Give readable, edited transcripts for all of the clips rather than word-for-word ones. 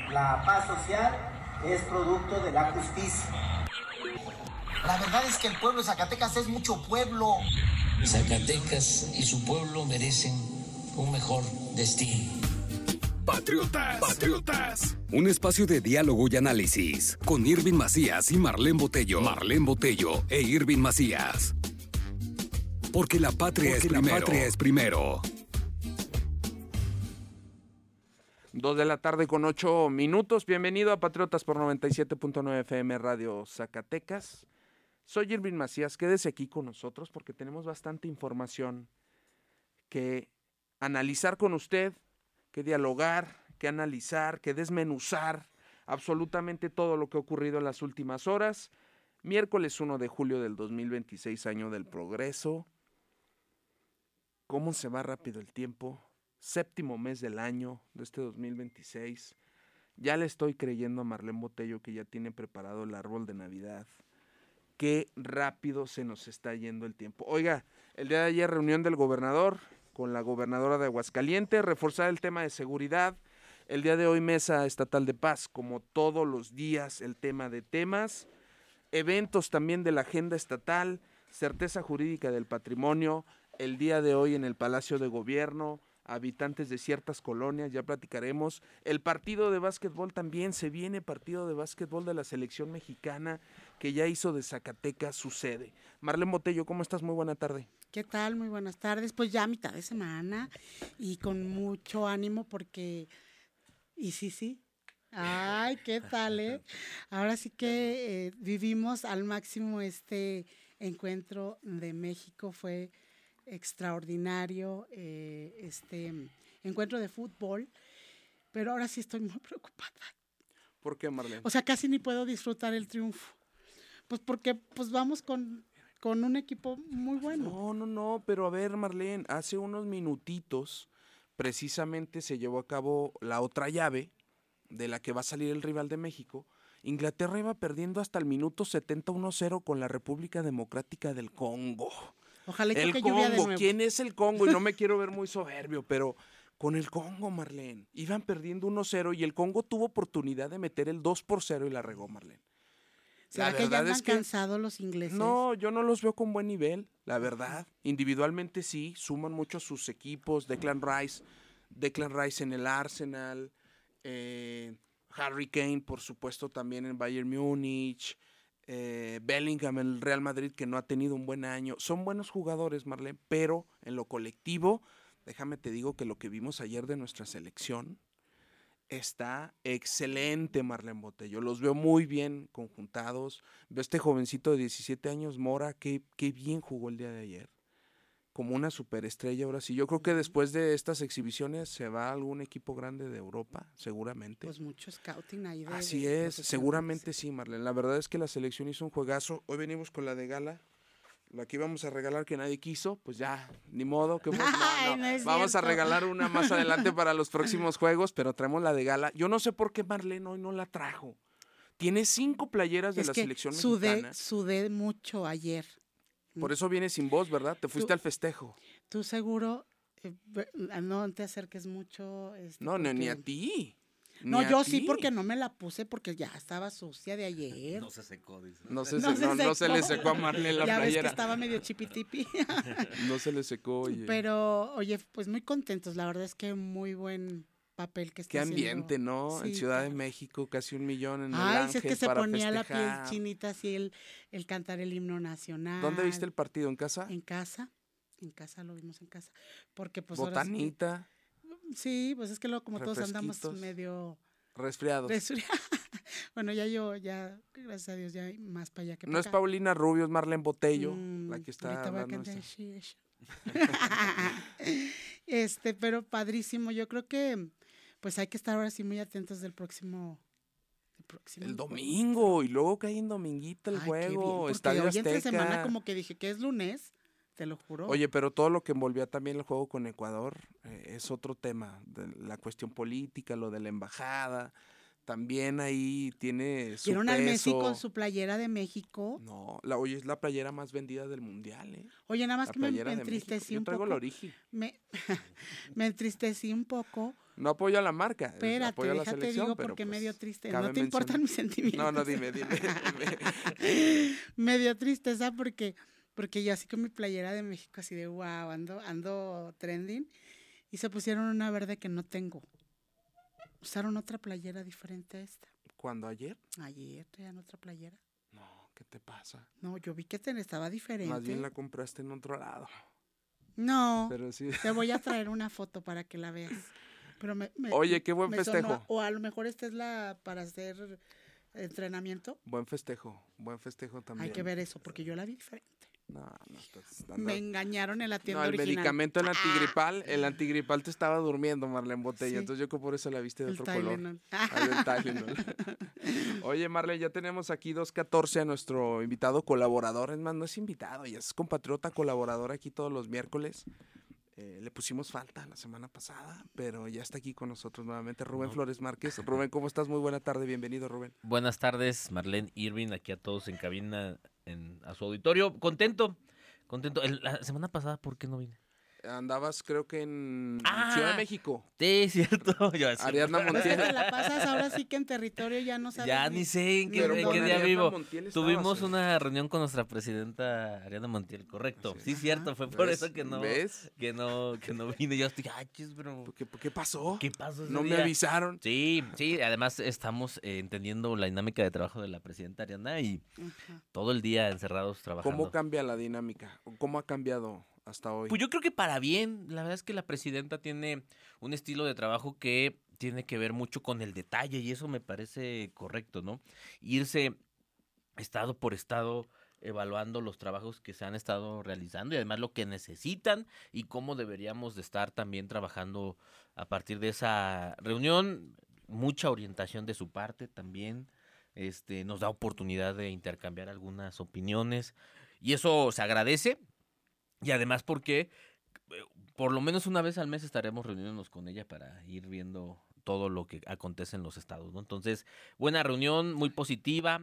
La paz social es producto de la justicia. La verdad es que el pueblo de Zacatecas es mucho pueblo. Zacatecas y su pueblo merecen un mejor destino. Patriotas. Un espacio de diálogo y análisis con Irving Macías y Marlene Botello. E Irving Macías. Porque la patria es primero. 2:08 p.m. Bienvenido a Patriotas por 97.9 FM Radio Zacatecas. Soy Irving Macías. Quédese aquí con nosotros porque tenemos bastante información que analizar con usted, que dialogar, que analizar, que desmenuzar absolutamente todo lo que ha ocurrido en las últimas horas. Miércoles 1 de julio del 2026, año del progreso. ¿Cómo se va rápido el tiempo? Séptimo mes del año de este 2026. Ya le estoy creyendo a Marlene Botello que ya tiene preparado el árbol de Navidad. Qué rápido se nos está yendo el tiempo. Oiga, el día de ayer reunión del gobernador con la gobernadora de Aguascalientes, reforzar el tema de seguridad. El día de hoy mesa estatal de paz, como todos los días el tema de temas. Eventos también de la agenda estatal, certeza jurídica del patrimonio. El día de hoy en el Palacio de Gobierno, habitantes de ciertas colonias, ya platicaremos. El partido de básquetbol también, se viene partido de básquetbol de la selección mexicana que ya hizo de Zacatecas su sede. Marlene Botello, ¿cómo estás? Muy buena tarde. ¿Qué tal? Muy buenas tardes. Pues ya mitad de semana y con mucho ánimo porque... Y sí. Ay, ¿qué tal, Ahora sí que vivimos al máximo este encuentro de México. Fue extraordinario este encuentro de fútbol, pero ahora sí estoy muy preocupada. ¿Por qué, Marlene? O sea, casi ni puedo disfrutar el triunfo. Pues porque pues vamos con un equipo muy bueno. No, pero a ver, Marlene, hace unos minutitos precisamente se llevó a cabo la otra llave de la que va a salir el rival de México. Inglaterra iba perdiendo hasta el minuto 70 1-0 con la República Democrática del Congo. Ojalá que el lluvia de Congo, nuevo. ¿quién es el Congo? Y no me quiero ver muy soberbio, pero con el Congo, Marlene, iban perdiendo 1-0 y el Congo tuvo oportunidad de meter el 2-0 y la regó, Marlene. ¿Será que ya andan cansados los ingleses? No, yo no los veo con buen nivel, la verdad. Individualmente sí, suman mucho a sus equipos. Declan Rice en el Arsenal, Harry Kane, por supuesto, también en Bayern Múnich, Bellingham en el Real Madrid, que no ha tenido un buen año. Son buenos jugadores, Marlene, pero en lo colectivo, déjame te digo que lo que vimos ayer de nuestra selección está excelente, Marlene Botello. Los veo muy bien conjuntados. Veo este jovencito de 17 años, Mora, qué bien jugó el día de ayer. Como una superestrella ahora sí. Yo creo que después de estas exhibiciones se va a algún equipo grande de Europa, seguramente. Pues mucho scouting ahí. Así es, seguramente sí, Marlene. La verdad es que la selección hizo un juegazo. Hoy venimos con la de gala. La que íbamos a regalar que nadie quiso, pues ya, ni modo. Que no es vamos cierto. a regalar una más adelante para los próximos juegos, pero traemos la de gala. Yo no sé por qué Marlene hoy no la trajo. Tiene 5 playeras de la selección mexicana. Sudé mucho ayer. Por eso vienes sin voz, ¿verdad? Te fuiste al festejo. Tú seguro, no te acerques mucho. No, porque... ni a ti. No, yo sí, porque no me la puse porque ya estaba sucia de ayer. No se secó, dice. No se le secó a Marlene la ya playera. Ya ves que estaba medio chipitipi. No se le secó, oye. Pero, oye, pues muy contentos. La verdad es que muy buen papel que está Qué haciendo. ambiente, ¿no? Sí, en Ciudad de México, casi 1 millón en el Ángel Ángel es que se para ponía festejar. la piel chinita así el cantar el himno nacional. ¿Dónde viste el partido? ¿En casa? En casa lo vimos en casa. Porque pues botanita. Ahora sí, pues es que luego como todos andamos medio... resfriados. Bueno, ya, gracias a Dios, ya hay más para allá que para No acá. Es Paulina Rubio, es Marlene Botello, la que está ahorita voy a hablando. Pero padrísimo, yo creo que pues hay que estar ahora sí muy atentos del próximo. El domingo, y luego cae en dominguito el juego. Estadio Azteca. Hoy entre semana como que dije que es lunes, te lo juro. Oye, pero todo lo que envolvía también el juego con Ecuador es otro tema, de la cuestión política, lo de la embajada. También ahí tiene su ¿Vieron peso. al Messi con su playera de México? No, oye, es la playera más vendida del mundial, ¿eh? Oye, nada más que me entristecí un poco. Yo traigo el origi. Me entristecí un poco No apoyo a la marca, Espérate, apoyo a la déjate selección, digo pero porque pues, me dio triste. cabe No te importan mis mencionar. sentimientos. No, dime. Me dio tristeza porque yo así con mi playera de México, así de wow, ando trending. Y se pusieron una verde que no tengo. Usaron otra playera diferente a esta. ¿Cuándo? ¿Ayer? Ayer traían otra playera. No, ¿qué te pasa? No, yo vi que estaba diferente. Más bien la compraste en otro lado. No, Pero sí. te voy a traer una foto para que la veas. Pero Oye, qué buen me festejo. o a lo mejor esta es la para hacer entrenamiento. Buen festejo también. Hay que ver eso, porque yo la vi diferente. No estás Me engañaron en la tienda el original. medicamento, el antigripal te estaba durmiendo, Marlene Botella, Sí. entonces yo creo que por eso la viste de El otro color. Tylenol. El Tylenol. Oye, Marlene, ya tenemos aquí 214 a nuestro invitado colaborador, es más, no es invitado, ya es compatriota colaborador aquí todos los miércoles. Le pusimos falta la semana pasada, pero ya está aquí con nosotros nuevamente Rubén Flores Márquez. Rubén, ¿cómo estás? Muy buena tarde, bienvenido, Rubén. Buenas tardes, Marlene, Irving, aquí a todos en cabina, a su auditorio. Contento. La semana pasada, ¿por qué no vine? Andabas, creo que en Ah, Ciudad de México. Sí, cierto. Yo así- Ariadna Pues Montiel. te la pasas ahora sí que en territorio ya no sabes. Ya ni sé en qué, Pero en con qué día Ariadna vivo. Montiel estabas, Tuvimos ¿eh? una reunión con nuestra presidenta Ariadna Montiel, correcto. Así Sí, es. cierto, fue por ¿Ves? eso que no ¿Ves? vine. Yo estoy, ay, chis, pero ¿Qué pasó? ¿qué pasó ese No me día? avisaron. Sí, además estamos entendiendo la dinámica de trabajo de la presidenta Ariadna y Ajá. todo el día encerrados trabajando. ¿Cómo cambia la dinámica? ¿Cómo ha cambiado hasta hoy? Pues yo creo que para bien. La verdad es que la presidenta tiene un estilo de trabajo que tiene que ver mucho con el detalle y eso me parece correcto, ¿no? Irse estado por estado evaluando los trabajos que se han estado realizando y además lo que necesitan y cómo deberíamos de estar también trabajando a partir de esa reunión. Mucha orientación de su parte también. Nos da oportunidad de intercambiar algunas opiniones y eso se agradece. Y además porque por lo menos una vez al mes estaremos reuniéndonos con ella para ir viendo todo lo que acontece en los estados, ¿no? Entonces, buena reunión, muy positiva.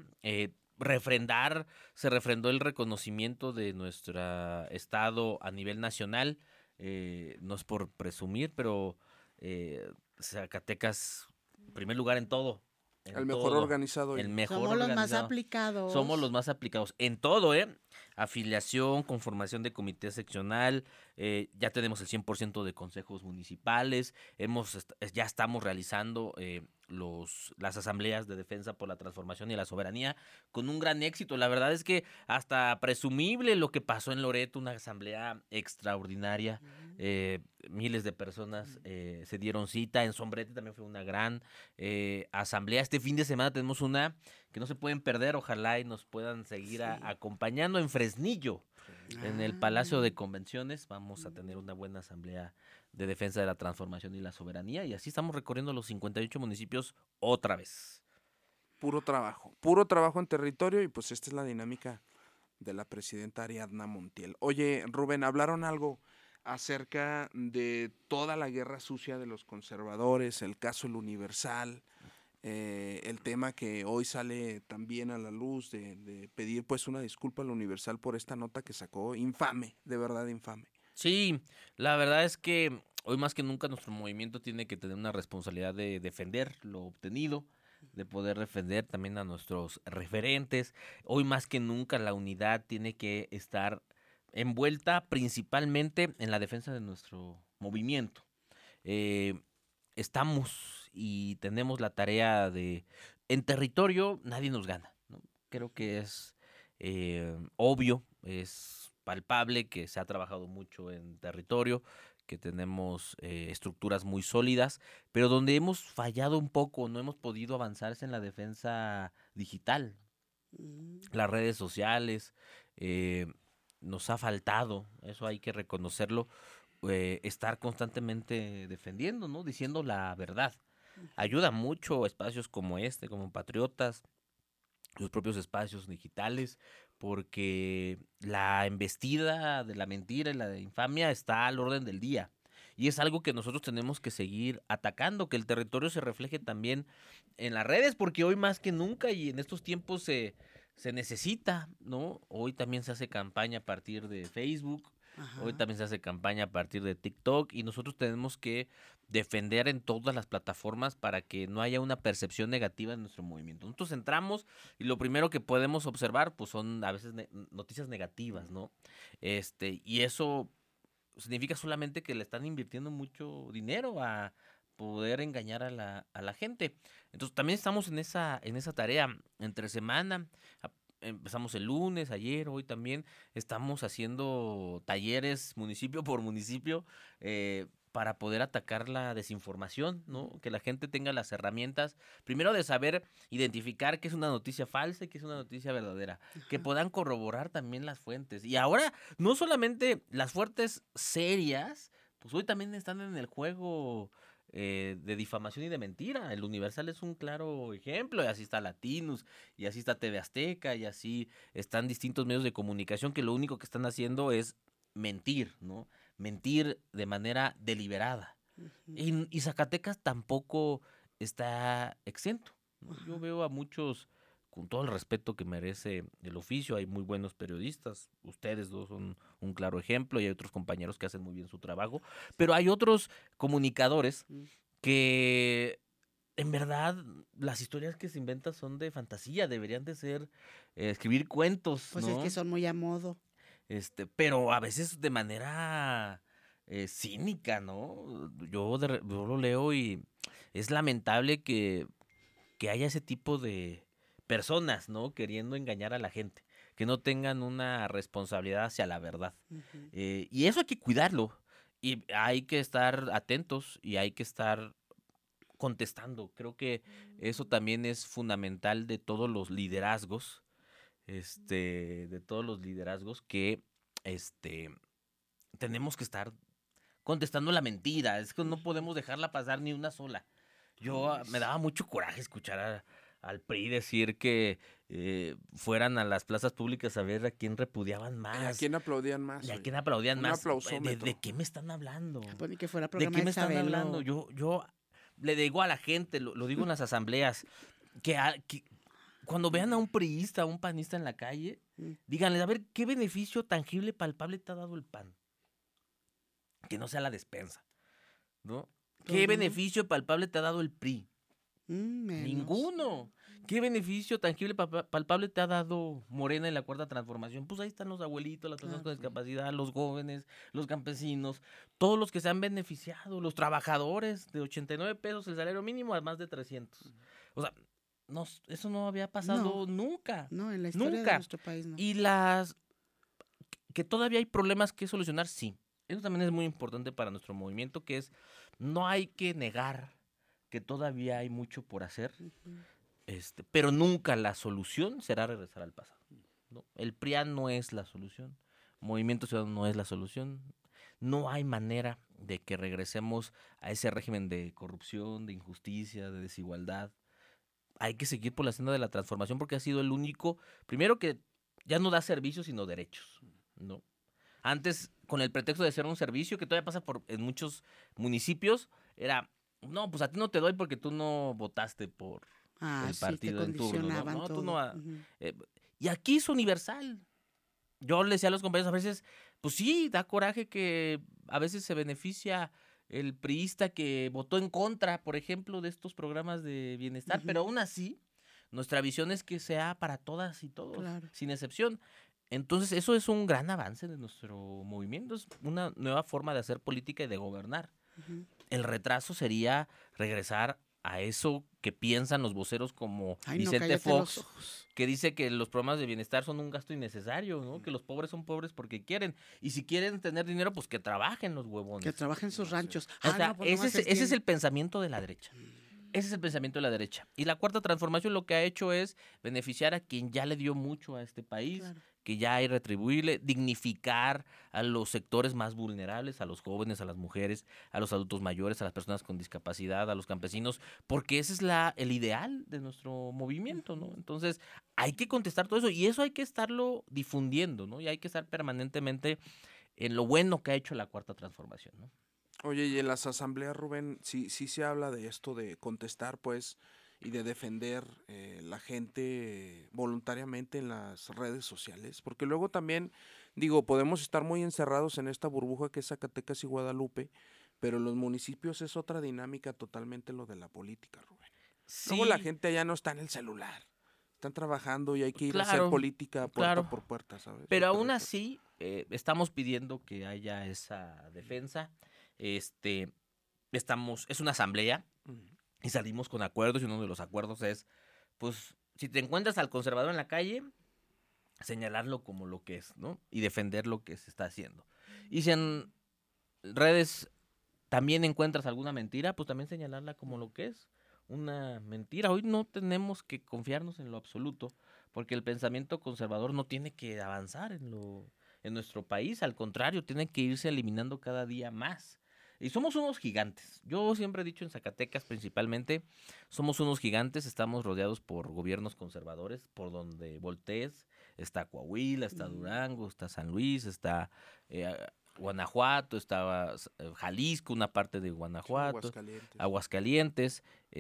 Se refrendó el reconocimiento de nuestro estado a nivel nacional. No es por presumir, pero Zacatecas, primer lugar en todo. El mejor organizado. El mejor Somos los más organizado. aplicados. Somos los más aplicados en todo, afiliación, conformación de comité seccional, ya tenemos el 100% de consejos municipales, ya estamos realizando las asambleas de defensa por la transformación y la soberanía con un gran éxito. La verdad es que hasta presumible lo que pasó en Loreto, una asamblea extraordinaria, miles de personas se dieron cita, en Sombrete también fue una gran asamblea. Este fin de semana tenemos una que no se pueden perder, ojalá y nos puedan seguir acompañando en Fresnillo, en el Palacio de Convenciones. Vamos a tener una buena asamblea de defensa de la transformación y la soberanía y así estamos recorriendo los 58 municipios otra vez. Puro trabajo en territorio y pues esta es la dinámica de la presidenta Ariadna Montiel. Oye, Rubén, hablaron algo acerca de toda la guerra sucia de los conservadores, el caso El Universal, el tema que hoy sale también a la luz de pedir pues una disculpa al Universal por esta nota que sacó, infame, de verdad infame. Sí, la verdad es que hoy más que nunca nuestro movimiento tiene que tener una responsabilidad de defender lo obtenido, de poder defender también a nuestros referentes. Hoy más que nunca la unidad tiene que estar envuelta principalmente en la defensa de nuestro movimiento. Estamos y tenemos la tarea en territorio nadie nos gana, ¿no? Creo que es obvio, es palpable que se ha trabajado mucho en territorio, que tenemos estructuras muy sólidas, pero donde hemos fallado un poco, no hemos podido avanzar es en la defensa digital. Las redes sociales, nos ha faltado, eso hay que reconocerlo, estar constantemente defendiendo, ¿no? Diciendo la verdad. Ayuda mucho espacios como como Patriotas, los propios espacios digitales, porque la embestida de la mentira y la infamia está al orden del día. Y es algo que nosotros tenemos que seguir atacando, que el territorio se refleje también en las redes, porque hoy más que nunca y en estos tiempos se necesita, ¿no? Hoy también se hace campaña a partir de Facebook, Ajá. Hoy también se hace campaña a partir de TikTok y nosotros tenemos que defender en todas las plataformas para que no haya una percepción negativa de nuestro movimiento. Nosotros entramos y lo primero que podemos observar pues son a veces noticias negativas, ¿no? Y eso significa solamente que le están invirtiendo mucho dinero a poder engañar a la gente. Entonces también estamos en esa tarea entre semana. Empezamos el lunes, ayer, hoy también. Estamos haciendo talleres municipio por municipio para poder atacar la desinformación, ¿no? Que la gente tenga las herramientas, primero de saber identificar qué es una noticia falsa y qué es una noticia verdadera, que puedan corroborar también las fuentes. Y ahora, no solamente las fuentes serias, pues hoy también están en el juego de difamación y de mentira. El Universal es un claro ejemplo, y así está Latinus, y así está TV Azteca, y así están distintos medios de comunicación que lo único que están haciendo es mentir, ¿no? Mentir de manera deliberada. Y Zacatecas tampoco está exento, ¿no? Yo veo a muchos, con todo el respeto que merece el oficio, hay muy buenos periodistas, ustedes dos son un claro ejemplo, y hay otros compañeros que hacen muy bien su trabajo, pero hay otros comunicadores que en verdad las historias que se inventan son de fantasía, deberían de ser escribir cuentos, Pues ¿no? es que son muy a modo. Pero a veces de manera cínica, ¿no? Yo lo leo y es lamentable que haya ese tipo de personas, ¿no? Queriendo engañar a la gente, que no tengan una responsabilidad hacia la verdad. Y eso hay que cuidarlo, y hay que estar atentos y hay que estar contestando. Creo que eso también es fundamental de todos los liderazgos, que tenemos que estar contestando la mentira. Es que no podemos dejarla pasar ni una sola. Me daba mucho coraje escuchar al PRI decir que fueran a las plazas públicas a ver a quién repudiaban más. ¿A quién aplaudían más? ¿Y a oye? quién aplaudían Un más? aplausómetro. ¿De qué me están hablando? Pues ni que fuera ¿De programa qué me están Chabelo. hablando? Yo le digo a la gente, lo digo en las asambleas, que cuando vean a un priista, a un panista en la calle, díganle, a ver, ¿qué beneficio tangible, palpable te ha dado el PAN? Que no sea la despensa, ¿no? ¿Qué Pues no. beneficio palpable te ha dado el PRI? Menos. Ninguno. ¿Qué beneficio tangible, palpable te ha dado Morena en la Cuarta Transformación? Pues ahí están los abuelitos, las personas con discapacidad, los jóvenes, los campesinos, todos los que se han beneficiado, los trabajadores de 89 pesos el salario mínimo a más de 300. O sea, eso no había pasado nunca. No, en la historia Nunca. de nuestro país no. Y que todavía hay problemas que solucionar, sí. Eso también es muy importante para nuestro movimiento, que es, no hay que negar que todavía hay mucho por hacer, pero nunca la solución será regresar al pasado, ¿no? El PRIAN no es la solución, Movimiento Ciudadano no es la solución, no hay manera de que regresemos a ese régimen de corrupción, de injusticia, de desigualdad. Hay que seguir por la senda de la transformación porque ha sido el único, primero que ya no da servicios sino derechos, ¿no? Antes, con el pretexto de ser un servicio, que todavía pasa en muchos municipios, era, no, pues a ti no te doy porque tú no votaste por el partido en turno, ¿no? No, tú no. Y aquí es universal. Yo le decía a los compañeros a veces, pues sí, da coraje que a veces se beneficia el priista que votó en contra, por ejemplo, de estos programas de bienestar, pero aún así, nuestra visión es que sea para todas y todos, sin excepción. Entonces, eso es un gran avance de nuestro movimiento, es una nueva forma de hacer política y de gobernar. El retraso sería regresar a eso que piensan los voceros como Vicente Fox, que dice que los programas de bienestar son un gasto innecesario, ¿no? Que los pobres son pobres porque quieren. Y si quieren tener dinero, pues que trabajen los huevones. Que trabajen sus ranchos. O sea, ese es el pensamiento de la derecha. Ese es el pensamiento de la derecha. Y la Cuarta Transformación lo que ha hecho es beneficiar a quien ya le dio mucho a este país, que ya hay retribuirle, dignificar a los sectores más vulnerables, a los jóvenes, a las mujeres, a los adultos mayores, a las personas con discapacidad, a los campesinos, porque ese es el ideal de nuestro movimiento, ¿no? Entonces, hay que contestar todo eso y eso hay que estarlo difundiendo, ¿no? Y hay que estar permanentemente en lo bueno que ha hecho la Cuarta Transformación, ¿no? Oye, y en las asambleas, Rubén, sí se habla de esto de contestar, pues, y de defender la gente voluntariamente en las redes sociales, porque luego también Digo, podemos estar muy encerrados en esta burbuja que es Zacatecas y Guadalupe, pero los municipios es otra dinámica totalmente lo de la política, Rubén. Luego la gente allá no está en el celular. Están trabajando y hay que ir a hacer Claro, política puerta por puerta, ¿sabes? Pero Es aún correcto. así, estamos pidiendo que haya esa defensa. Es una asamblea Ujú. y salimos con acuerdos, y uno de los acuerdos es, pues, si te encuentras al conservador en la calle, señalarlo como lo que es, ¿no? Y defender lo que se está haciendo. Y si en redes también encuentras alguna mentira, pues también señalarla como lo que es, una mentira. Hoy no tenemos que confiarnos en lo absoluto, porque el pensamiento conservador no tiene que avanzar en nuestro país, al contrario, tiene que irse eliminando cada día más. Y somos unos gigantes. Yo siempre he dicho en Zacatecas principalmente, somos unos gigantes, estamos rodeados por gobiernos conservadores, por donde voltees, está Coahuila, está Durango, está San Luis, está Guanajuato, está Jalisco, una parte de Guanajuato, Aguascalientes. Aguascalientes,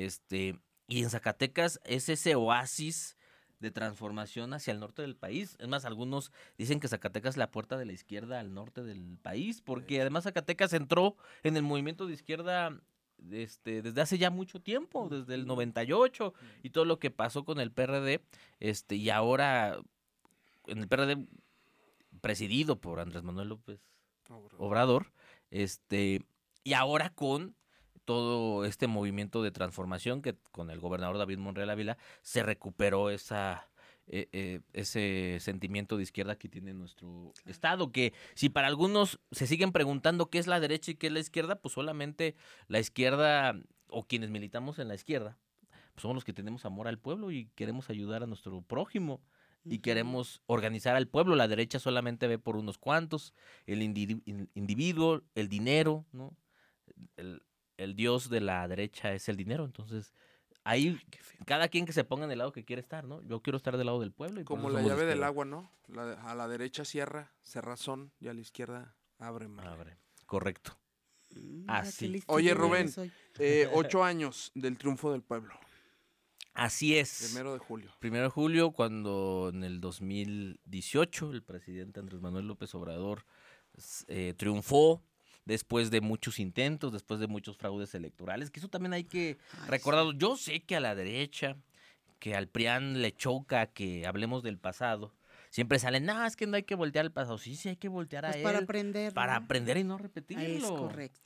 y en Zacatecas es ese oasis de transformación hacia el norte del país. Es más, algunos dicen que Zacatecas es la puerta de la izquierda al norte del país, porque además Zacatecas entró en el movimiento de izquierda desde hace ya mucho tiempo, desde el 98, y todo lo que pasó con el PRD, y ahora en el PRD presidido por Andrés Manuel López Obrador, y ahora con todo este movimiento de transformación que con el gobernador David Monreal Ávila se recuperó ese sentimiento de izquierda que tiene nuestro estado, que si para algunos se siguen preguntando qué es la derecha y qué es la izquierda, pues solamente la izquierda o quienes militamos en la izquierda, pues somos los que tenemos amor al pueblo y queremos ayudar a nuestro prójimo. Y queremos organizar al pueblo. La derecha solamente ve por unos cuantos, el individuo, el dinero, ¿no? El dios de la derecha es el dinero. Entonces, ahí cada quien que se ponga en el lado que quiere estar, ¿no? Yo quiero estar del lado del pueblo. Y por Como eso la somos llave del izquierda. agua, ¿no? A la derecha cierra, cerrazón, y a la izquierda abre. Abre. Correcto. Mira, qué Así. listillo Oye, eres Rubén, hoy. 8 años del triunfo del pueblo. Así es. 1 de julio. 1 de julio, cuando en el 2018 el presidente Andrés Manuel López Obrador triunfó después de muchos intentos, después de muchos fraudes electorales, que eso también hay que recordarlo. Yo sé que a la derecha, que al PRIAN le choca que hablemos del pasado. Siempre salen, no, es que no hay que voltear al pasado. Sí, sí hay que voltear Pues a para él. aprender, Para ¿no? aprender y no repetirlo. Es correcto.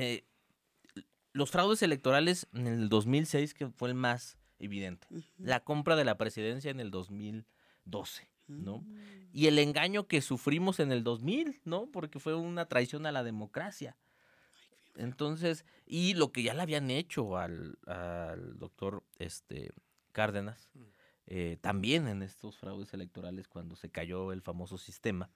Los fraudes electorales en el 2006, que fue el más evidente. La compra de la presidencia en el 2012, ¿no? Y el engaño que sufrimos en el 2000, ¿no? Porque fue una traición a la democracia. Entonces, y lo que ya le habían hecho al doctor Cárdenas, también en estos fraudes electorales cuando se cayó el famoso sistema.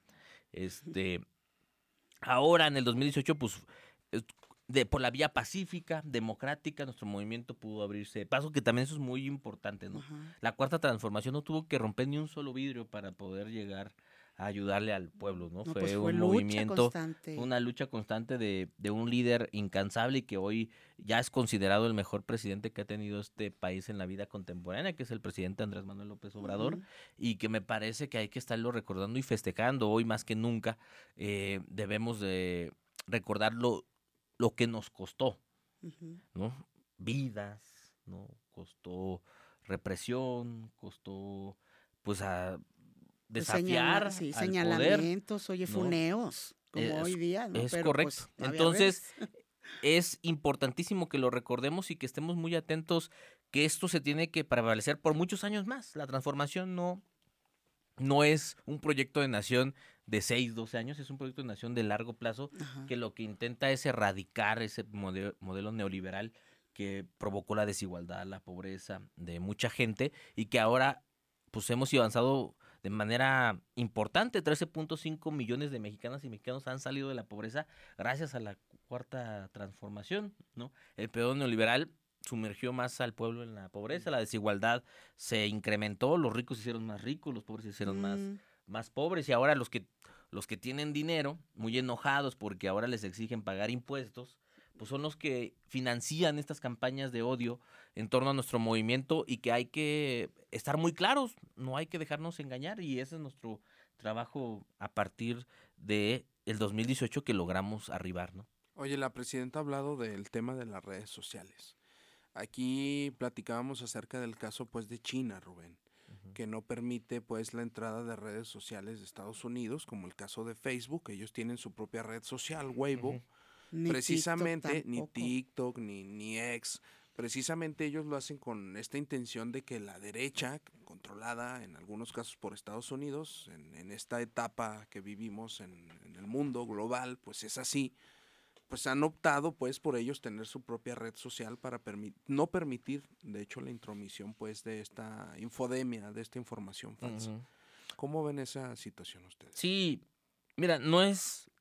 Ahora en el 2018, pues, por la vía pacífica, democrática, nuestro movimiento pudo abrirse paso, que también eso es muy importante, ¿no? Ajá. La cuarta transformación no tuvo que romper ni un solo vidrio para poder llegar a ayudarle al pueblo, ¿no? No, Fue pues un lucha movimiento, constante. fue una lucha constante de un líder incansable y que hoy ya es considerado el mejor presidente que ha tenido este país en la vida contemporánea, que es el presidente Andrés Manuel López Obrador, y que me parece que hay que estarlo recordando y festejando. Hoy más que nunca debemos de recordar lo que nos costó, ¿no? Vidas, ¿no? Costó represión, costó pues a Pues desafiar al poder. señalamientos, oye, ¿no? funeos, como hoy día, ¿no? Es Pero, correcto. pues, había Entonces, veces. es importantísimo que lo recordemos y que estemos muy atentos que esto se tiene que prevalecer por muchos años más. La transformación no es un proyecto de nación de 6, 12 años, es un proyecto de nación de largo plazo que lo que intenta es erradicar ese modelo neoliberal que provocó la desigualdad, la pobreza de mucha gente y que ahora pues hemos avanzado de manera importante. 13.5 millones de mexicanas y mexicanos han salido de la pobreza gracias a la cuarta transformación, ¿no? El periodo neoliberal sumergió más al pueblo en la pobreza, la desigualdad se incrementó, los ricos se hicieron más ricos, los pobres se hicieron más pobres y ahora los que tienen dinero, muy enojados porque ahora les exigen pagar impuestos, pues son los que financian estas campañas de odio en torno a nuestro movimiento y que hay que estar muy claros, no hay que dejarnos engañar y ese es nuestro trabajo a partir de el 2018 que logramos arribar, ¿no? Oye, la presidenta ha hablado del tema de las redes sociales. Aquí platicábamos acerca del caso pues de China, Rubén, que no permite pues la entrada de redes sociales de Estados Unidos, como el caso de Facebook. Ellos tienen su propia red social, Weibo, Ni precisamente, TikTok ni tampoco. TikTok, ni X. Precisamente ellos lo hacen con esta intención de que la derecha, controlada en algunos casos por Estados Unidos, en esta etapa que vivimos en el mundo global, pues es así, pues han optado pues por ellos tener su propia red social para no permitir, de hecho, la intromisión pues de esta infodemia, de esta información falsa. ¿Cómo ven esa situación ustedes? Sí, mira, no es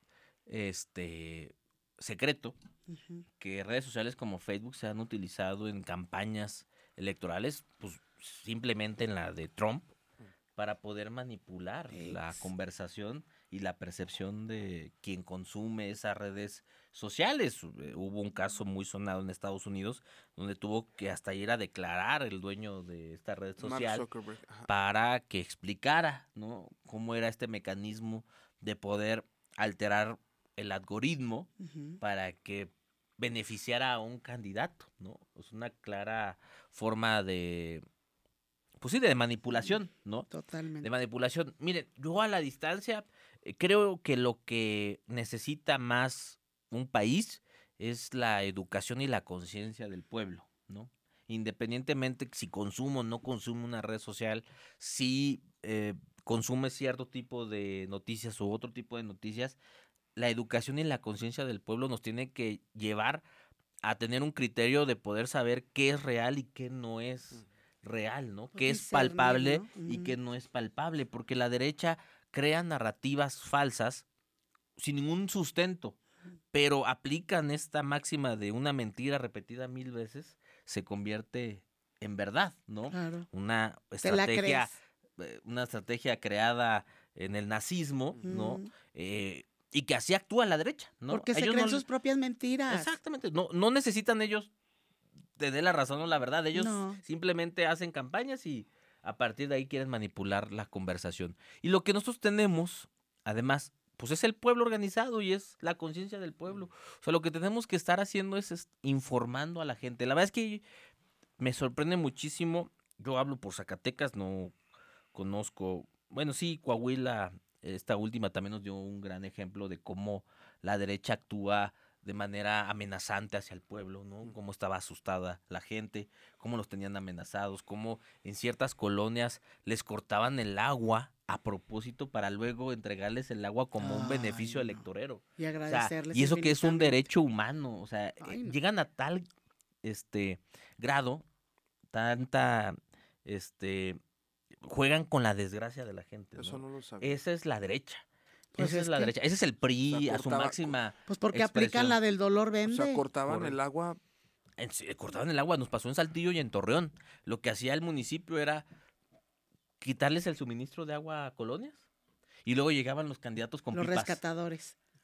secreto que redes sociales como Facebook se han utilizado en campañas electorales, pues simplemente en la de Trump, para poder manipular la conversación y la percepción de quien consume esas redes sociales. Hubo un caso muy sonado en Estados Unidos donde tuvo que hasta ir a declarar el dueño de esta red Mark social Zuckerberg, ajá. para que explicara, ¿no?, cómo era este mecanismo de poder alterar el algoritmo para que beneficiara a un candidato, ¿no? Es una clara forma de, pues sí, de manipulación, ¿no? Totalmente. De manipulación. Miren, yo a la distancia creo que lo que necesita más un país es la educación y la conciencia del pueblo, ¿no? Independientemente si consumo o no consumo una red social, si consume cierto tipo de noticias u otro tipo de noticias, la educación y la conciencia del pueblo nos tiene que llevar a tener un criterio de poder saber qué es real y qué no es real, ¿no? Qué es Discernir, palpable ¿no? y qué no es palpable, porque la derecha crea narrativas falsas sin ningún sustento, pero aplican esta máxima de una mentira repetida 1000 veces, se convierte en verdad, ¿no? Claro. Una Te la estrategia, crees. una estrategia creada en el nazismo, ¿no? Y que así actúa la derecha, ¿no? Porque se Ellos creen no sus propias mentiras. Exactamente, no necesitan ellos te dé la razón o la verdad, ellos No. simplemente hacen campañas y a partir de ahí quieren manipular la conversación. Y lo que nosotros tenemos, además, pues es el pueblo organizado y es la conciencia del pueblo. O sea, lo que tenemos que estar haciendo es informando a la gente. La verdad es que me sorprende muchísimo. Yo hablo por Zacatecas, no conozco, bueno, sí, Coahuila, esta última también nos dio un gran ejemplo de cómo la derecha actúa de manera amenazante hacia el pueblo, ¿no? Cómo estaba asustada la gente, cómo los tenían amenazados, cómo en ciertas colonias les cortaban el agua a propósito para luego entregarles el agua como un beneficio Ay, no. electorero. Y O sea, agradecerles y eso que es un infinitamente. derecho humano, o sea, Ay, no. llegan a tal grado, tanta juegan con la desgracia de la gente, ¿no? Eso no lo sabía. Esa es la derecha. Pues Esa es es la que- derecha. Ese es el PRI O sea, a su cortaba- máxima Pues porque expresión. aplican la del dolor O vende. sea, cortaban Correcto. el agua. Cortaban el agua, nos pasó en Saltillo y en Torreón. Lo que hacía el municipio era quitarles el suministro de agua a colonias y luego llegaban los candidatos con Los pipas. rescatadores.